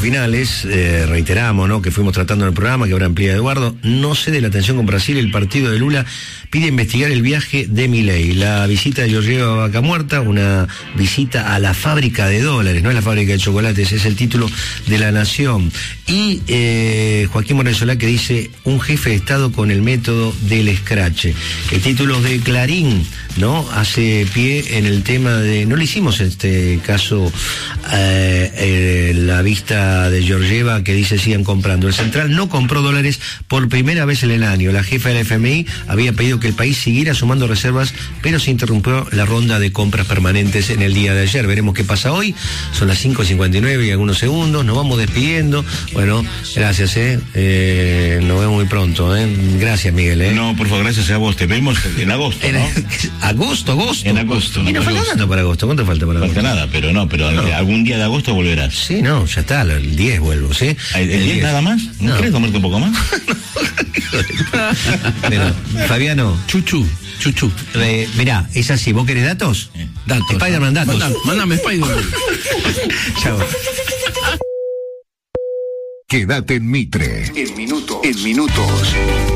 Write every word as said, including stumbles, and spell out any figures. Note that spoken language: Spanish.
finales, eh, reiteramos, ¿no?, que fuimos tratando en el programa, que ahora amplía Eduardo. No cede la tensión con Brasil, el partido de Lula pide investigar el viaje de Milei. La visita de Georgieva Vaca Muerta, una visita a la fábrica de dólares, no es la fábrica de chocolates, es el título de La Nación. Y eh, Joaquín Morales Solá, que dice, un jefe de Estado con el método del escrache. El título de Clarín, ¿no?, hace pie en el tema de, no le hicimos en este caso eh, eh, la vista de Georgieva, que dice sigan comprando. El Central no compró dólares por primera vez en el año. La jefa de la F M I había pedido que el país siguiera sumando reservas, pero se interrumpió la ronda de compras permanentes en el día de ayer. Veremos qué pasa hoy. Son las cinco cincuenta y nueve y algunos segundos. Nos vamos despidiendo. Bueno, gracias, eh. eh nos vemos muy pronto, eh. Gracias, Miguel, eh. No, por favor, gracias a vos. Te vemos en agosto, ¿no? En, agosto, agosto. En agosto. Y nos falta tanto para agosto. ¿Cuánto falta para agosto? Falta nada, pero no, pero no. Algún día de agosto volverás. Sí, no, ya está, el diez vuelvo, ¿sí? ¿El, el diez nada más? ¿No, no. querés comerte un poco más? Pero, Fabiano. Chuchu, chuchu. Eh, mirá, es así, ¿vos querés datos? Eh, datos. Spider-Man, datos. Mándame, mándame Spider-Man. Chao. Quédate en Mitre. En minutos. En minutos.